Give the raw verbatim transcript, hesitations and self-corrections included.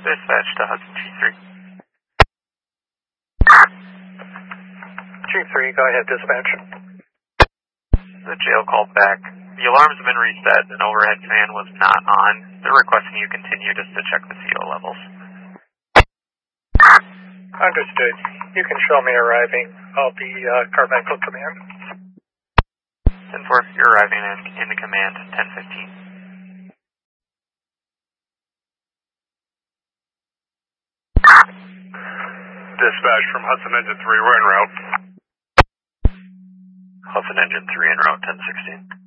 Dispatch to Hudson G three. G three, go ahead, dispatch. The jail called back. The alarms have been reset and overhead fan was not on. They're requesting you continue just to check the C O levels. Understood. You can show me arriving. I'll be uh, Carmichael Command. ten four, you're arriving in, in the command, ten fifteen. Dispatch from Hudson Engine three, we're en route. Hudson Engine three en route, ten sixteen.